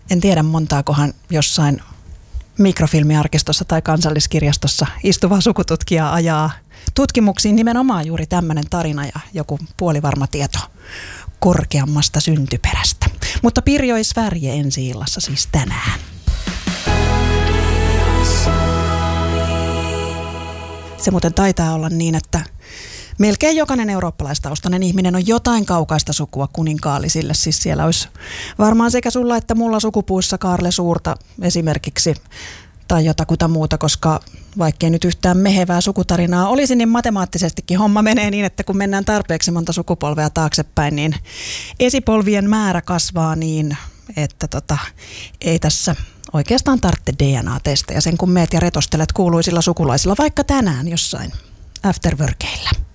En tiedä montaakohan jossain mikrofilmiarkistossa tai kansalliskirjastossa istuva sukututkija ajaa tutkimuksiin nimenomaan juuri tämmöinen tarina ja joku puolivarma tieto korkeammasta syntyperästä. Mutta Pirjo i Sverige ensi illassa siis tänään. Se muuten taitaa olla niin, että melkein jokainen eurooppalaistaustainen ihminen on jotain kaukaista sukua kuninkaallisille. Siis siellä olisi varmaan sekä sulla että mulla sukupuissa Kaarle Suurta esimerkiksi tai jotakuta muuta, koska vaikkei nyt yhtään mehevää sukutarinaa olisi, niin matemaattisestikin homma menee niin, että kun mennään tarpeeksi monta sukupolvea taaksepäin, niin esipolvien määrä kasvaa niin, että ei tässä oikeastaan tarvitse DNA-testejä sen kun meet ja retostelet kuuluisilla sukulaisilla vaikka tänään jossain afterworkeilla.